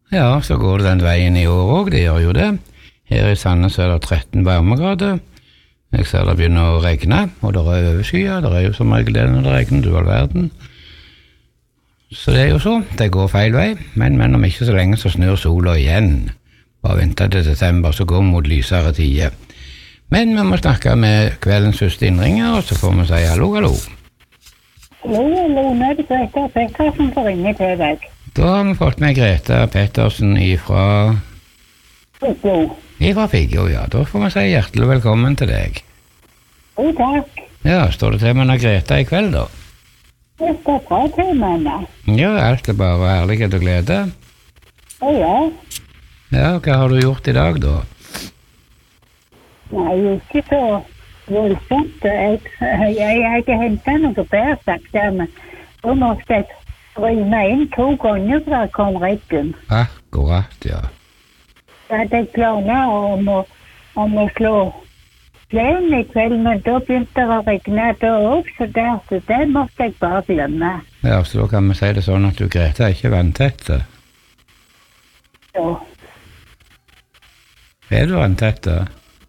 Ja, så går det den veien i år også, det gjør jo det. Her i Sandnes er det 13 varmegrader. Jeg ser det begynner å regne, og det er overskyer. Det er jo som regel det når det regner, du all verden. Så det er jo så, det går feil vei, men om ikke så lenge så snur sola igjen. Bare vente til desember, så går vi mot lysere tider. Men vi må snakke med kveldens første innringer, og så får vi si hallo, hallo. Hallo, nå er det Greta Pettersen som ringer til deg. Da har vi fått med Greta Pettersen ifra Figgjo, ja. Da får vi si hjertelig velkommen til deg. Jo, takk. Ja, står det til med Greta i kveld, da? Det står bra til med henne. Ja, alt er bare ærlighet og glede. Ja. Ja, hva har du gjort i dag, da? Nei, ikke så voldsomt. Jeg har ikke hentet noe bærsak der, men da måtte jeg rymme inn 2 ganger for å komme reggen. Akkurat, ja. Så hadde jeg planer om å slå plenen i kveld, men da begynte det å regne da også, så det måtte jeg bare glemme. Ja, så da kan vi si det sånn at du, Greta, er ikke vanntette. Ja. Er du vanntette?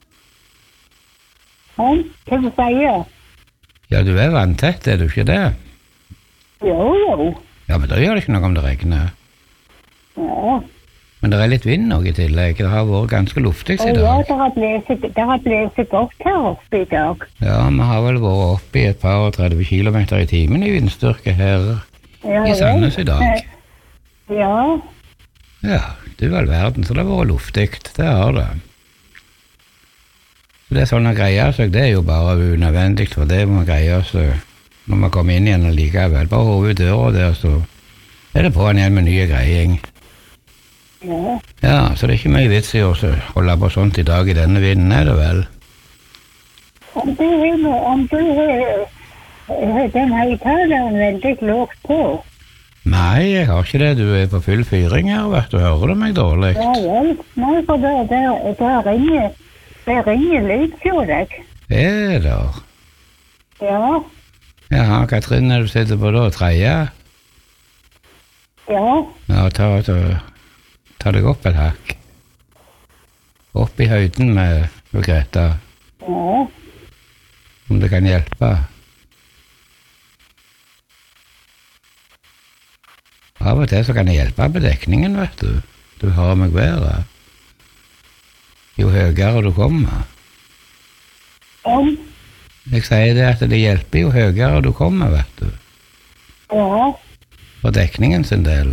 Hva sier jeg? Ja, du er vanntett, er du ikke det? Jo. Ja, men da gjør det ikke noe om det regner. Ja. Men det er litt vind også i tillegg. Det har vært ganske luftig i dag. Ja, det har blæset godt her oppe i dag. Ja, vi har vel vært oppe i et par og 30 kilometer i timen i vindstyrke her i Sandnes i dag. Ja. Ja, du all verden, så det har vært luftig. Det har det. Så det er sånn å greie seg, det er jo bare unødvendig, for det må greie seg når man kommer inn igjen og likevel. Bare hovedet døra der, så er det på en igjen med nye greiing. Ja, så det er ikke mye vits i å holde på sånt i dag i denne vinden, er det vel? Om du har den høyttaleren veldig lågt på? Nei, jeg har ikke det. Du er på full fyring her, vet du. Hører du meg dårlig? Ja vel. Nei, for det ringer lyd for deg. Er det? Ja. Ja, hva trinn er du sitter på da? 3? Ja. Ja, ta deg opp et hakk. Opp i høyden med Greta. Ja. Om det kan hjelpe. Av og til så kan det hjelpe på dekningen, vet du. Du hører meg bedre. Jo høyere du kommer. Jeg sier det at det hjelper jo høyere du kommer, vet du. Ja. For dekningen sin del.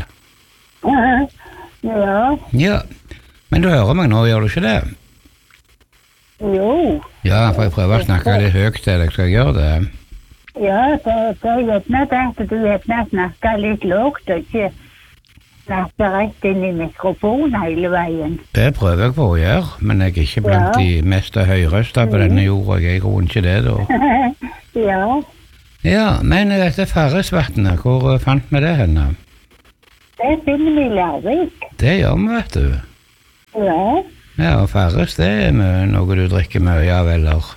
Ja. Ja, men du hører meg nå, gjør du ikke det? Jo. Ja, for jeg prøver å snakke litt høyt til deg, skal jeg gjøre det? Ja, det er gjerne det at du gjerne snakker litt lågt og ikke snakker rett inn i mikrofonen hele veien. Det prøver jeg på å gjøre, men jeg er ikke blant de mest høyrøsta på denne jorda. Jeg er i grunnen ikke det, da. Ja. Ja, men dette Farrisvatnet, hvor fant vi det henne? Det finner vi i Larvik. Det gjør vi, vet du. Ja. Ja, og Farris, det er noe du drikker mye av, eller?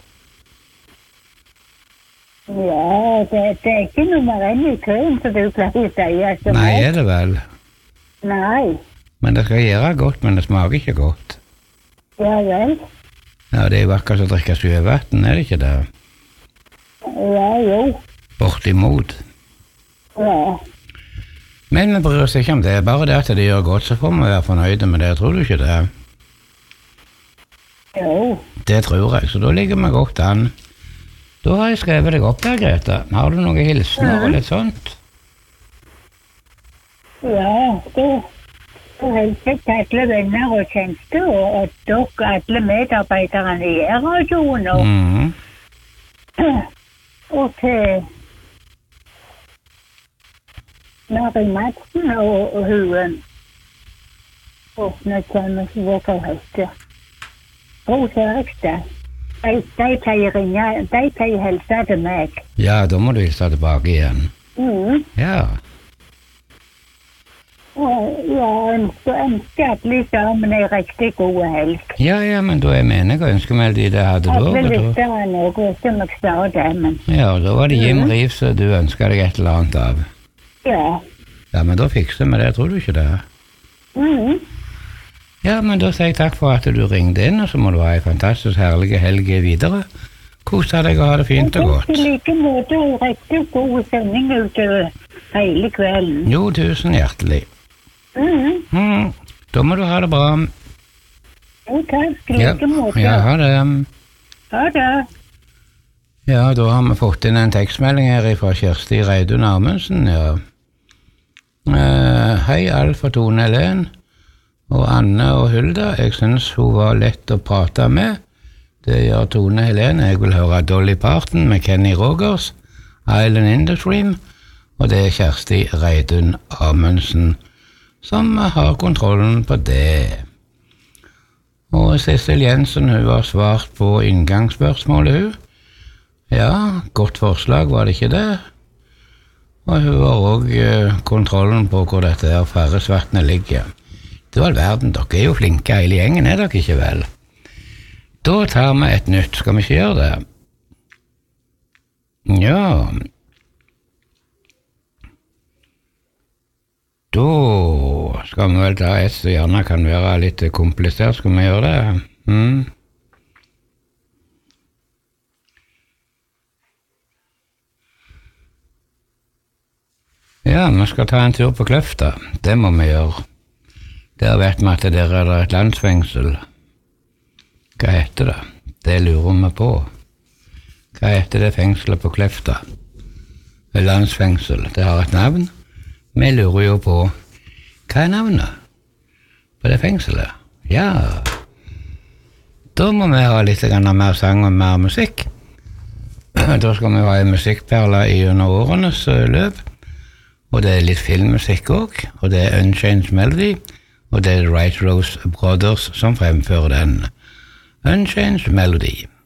Ja, det er ikke nummer 1 i køen, så du pleier å si. Nei, er det vel? Nei. Men det skal gjøre godt, men det smaker ikke godt. Ja vel. Ja, det er jo akkurat som å drikke sjøvann, er det ikke det? Ja, jo. Bortimot. Ja. Men vi bryr oss ikke om det, bare det at det gjør godt, så får vi være fornøyde med det, tror du ikke det? Jo. Det tror jeg, så da ligger vi godt an. Da har jeg skrevet deg opp der, Greta. Har du noen hilsener og litt sånt? Ja, da hilser jeg til alle venner og kjente, og dere alle medarbeiderne i radioen, og til Mari Madsen og hun åpnet sammen som dere heter. Rose Erikstad. De pleier hilse til meg. Ja, da må du hilse tilbake igjen. Ja. Jeg ønsker alle sammen en riktig god helg. Ja, men da er meningen å ønske meg de det hadde da. Jeg lytter av noe som jeg sa det, men... Ja, da var det Jim Reeves du ønsket deg et eller annet av. Ja. Ja, men da fikser vi det, tror du ikke det? Ja, men da sier jeg takk for at du ringte inn, og så må du ha en fantastisk herlig helg videre. Kos deg og ha det fint og godt. I like måte og riktig god sending utover hele kvelden. Jo, tusen hjertelig. Da må du ha det bra. Jo, takk. I like måte. Ja, ha det. Ha det. Ja, da har vi fått inn en tekstmelding her fra Kjersti Reidun Amundsen, ja. Hei, Alf og Tone Helen, og Anne og Hulda. Jeg synes hun var lett å prate med. Det gjør Tone Helen. Jeg vil høre Dolly Parton med Kenny Rogers, Island in the Stream, og det er Kjersti Reidun Amundsen som har kontrollen på det. Og Sissel Jensen, hun har svart på inngangsspørsmålet, hun. Ja, godt forslag, var det ikke det? Og hun har også kontrollen på hvor dette her Færresvatnet ligger. Det var all verden, dere er jo flinke hele gjengen, er dere ikke vel? Da tar vi et nytt, skal vi ikke gjøre det? Ja. Da skal vi vel ta et som gjerne kan være litt komplisert, skal vi gjøre det? Ja, vi skal ta en tur på Kløfta. Det må vi gjøre. Der vet vi at der er det et landsfengsel. Hva heter det? Det lurer vi på. Hva heter det fengselet på Kløfta? Et landsfengsel. Det har et navn. Vi lurer jo på hva er navnet på det fengselet? Ja. Da må vi ha litt mer sang og mer musikk. Da skal vi ha en musikkperle i under årenes løp. Og det er litt filmmusikk også, og det er Unchanged Melody, og det er Right Rose Brothers som fremfører den. Unchanged Melody.